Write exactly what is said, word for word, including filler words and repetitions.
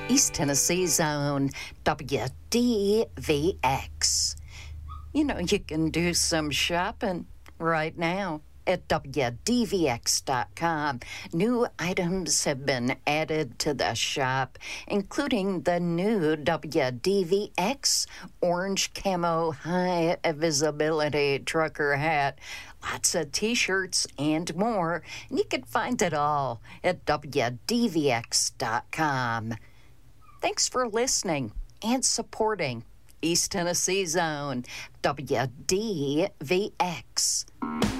East Tennessee Zone, W D V X. You know, you can do some shopping right now at W D V X dot com. New items have been added to the shop, including the new W D V X orange camo high visibility trucker hat, lots of t-shirts and more, and you can find it all at W D V X dot com. Thanks for listening and supporting East Tennessee Zone, W D V X.